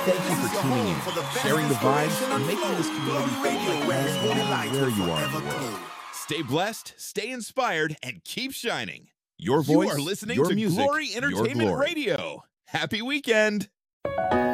Thank you for tuning in, sharing the vibes, and making this community feel like home no matter where you are in the world. Stay blessed, stay inspired, and keep shining. Your voice, you are listening your to music, Glory your Entertainment glory. Radio. Happy weekend.